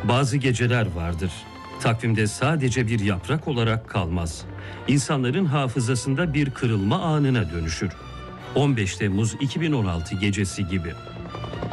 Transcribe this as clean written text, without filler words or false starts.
Bazı geceler vardır. Takvimde sadece bir yaprak olarak kalmaz. İnsanların hafızasında bir kırılma anına dönüşür. 15 Temmuz 2016 gecesi gibi.